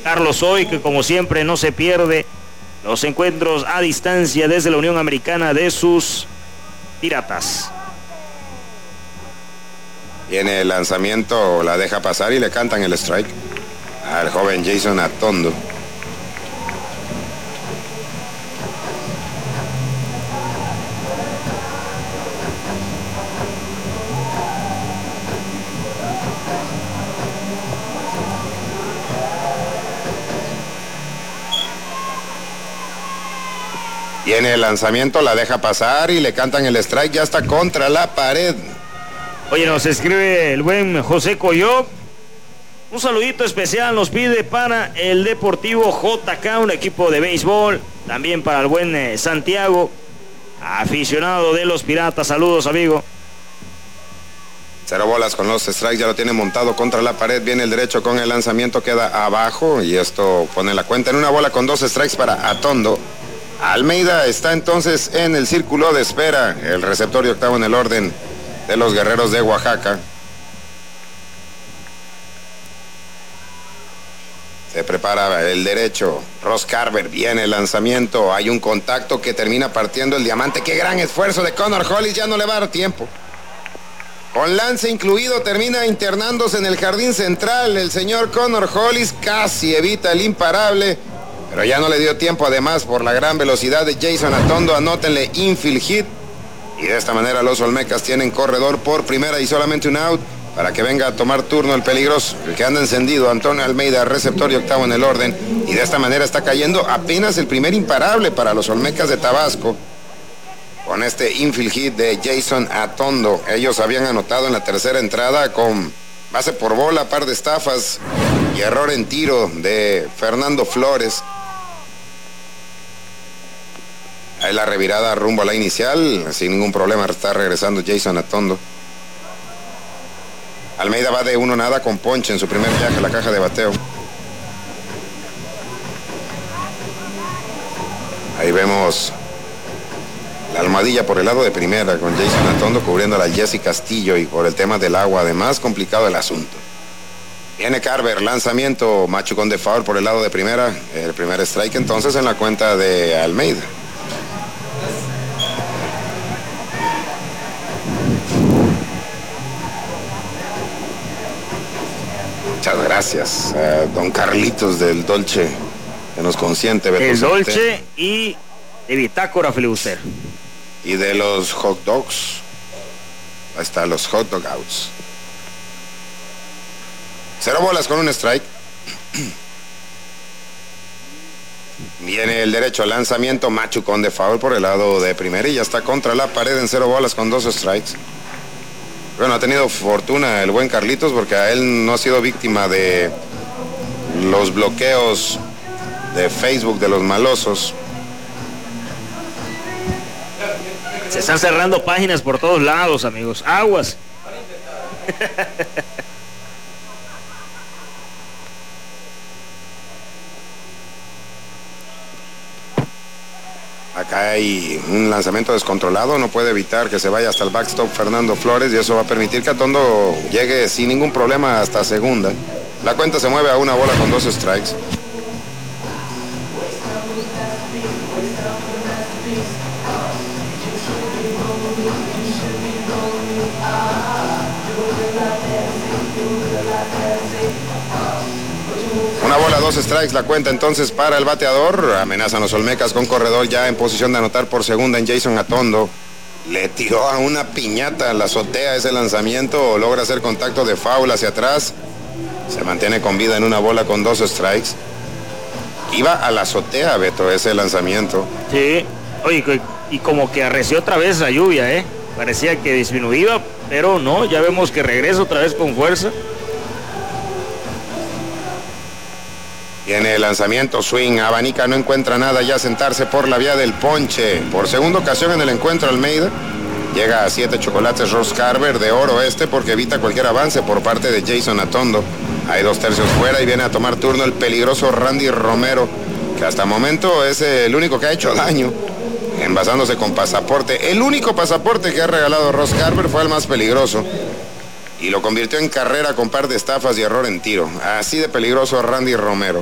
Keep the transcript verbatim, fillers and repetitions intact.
Carlos Hoy, que como siempre no se pierde los encuentros a distancia desde la Unión Americana de sus Piratas. Viene el lanzamiento, la deja pasar y le cantan el strike al joven Jason Atondo. Viene el lanzamiento, la deja pasar y le cantan el strike, ya está contra la pared. Oye, nos escribe el buen José Coyó. Un saludito especial nos pide para el Deportivo J K, un equipo de béisbol. También para el buen eh, Santiago, aficionado de los Piratas. Saludos, amigo. Cero bolas con los strikes, ya lo tiene montado contra la pared. Viene el derecho con el lanzamiento, queda abajo y esto pone la cuenta en una bola con dos strikes para Atondo. Almeida está entonces en el círculo de espera, el receptor y octavo en el orden de los Guerreros de Oaxaca. Se prepara el derecho, Ross Carver, viene el lanzamiento, hay un contacto que termina partiendo el diamante. ¡Qué gran esfuerzo de Connor Hollis! Ya no le va a dar tiempo. Con lance incluido termina internándose en el jardín central. El señor Connor Hollis casi evita el imparable, pero ya no le dio tiempo, además por la gran velocidad de Jason Atondo. Anótenle infield hit y de esta manera los Olmecas tienen corredor por primera y solamente un out para que venga a tomar turno el peligroso, el que anda encendido, Antonio Almeida, receptor y octavo en el orden, y de esta manera está cayendo apenas el primer imparable para los Olmecas de Tabasco con este infield hit de Jason Atondo. Ellos habían anotado en la tercera entrada con base por bola, par de estafas y error en tiro de Fernando Flores. Ahí la revirada rumbo a la inicial, sin ningún problema está regresando Jason Atondo. Almeida va de uno nada con ponche en su primer viaje a la caja de bateo. Ahí vemos la almohadilla por el lado de primera con Jason Atondo cubriendo a la Jessy Castillo, y por el tema del agua además complicado el asunto. Viene Carver, lanzamiento, machucón de foul por el lado de primera, el primer strike entonces en la cuenta de Almeida. Muchas gracias a don Carlitos del Dolce, que nos consiente. Beto El Sante. Dolce y de Bitácora Filibuster. Y de los hot dogs. Ahí está, los hot dog outs. Cero bolas con un strike. Viene el derecho, lanzamiento, machucón de foul por el lado de primera y ya está contra la pared en cero bolas con dos strikes. Bueno, ha tenido fortuna el buen Carlitos porque a él no ha sido víctima de los bloqueos de Facebook de los malosos. Se están cerrando páginas por todos lados, amigos. Aguas. Acá hay un lanzamiento descontrolado, no puede evitar que se vaya hasta el backstop Fernando Flores y eso va a permitir que Atondo llegue sin ningún problema hasta segunda. La cuenta se mueve a una bola con dos strikes. Una bola, dos strikes, la cuenta entonces para el bateador. Amenazan los Olmecas con corredor ya en posición de anotar por segunda en Jason Atondo. Le tiró a una piñata a la azotea ese lanzamiento, logra hacer contacto de foul hacia atrás. Se mantiene con vida en una bola con dos strikes. Iba a la azotea, Beto, ese lanzamiento. Sí, oye, y como que arreció otra vez la lluvia, ¿eh? Parecía que disminuía, pero no, ya vemos que regresa otra vez con fuerza. Viene el lanzamiento, swing, abanica, no encuentra nada, ya sentarse por la vía del ponche. Por segunda ocasión en el encuentro Almeida. Llega a siete chocolates Ross Carver de oro este porque evita cualquier avance por parte de Jason Atondo. Hay dos tercios fuera y viene a tomar turno el peligroso Randy Romero, que hasta el momento es el único que ha hecho daño, envasándose con pasaporte. El único pasaporte que ha regalado Ross Carver fue el más peligroso y lo convirtió en carrera con par de estafas y error en tiro. Así de peligroso Randy Romero.